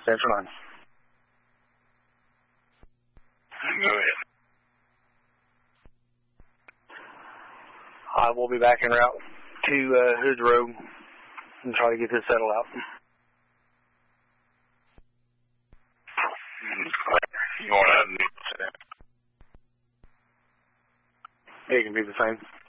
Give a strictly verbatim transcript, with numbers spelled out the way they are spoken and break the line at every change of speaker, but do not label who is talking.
Central nine.
Go ahead.
I will be back en route to uh, Hoods Road and try to get this settled out.
You want to have a new set?
It can be the same.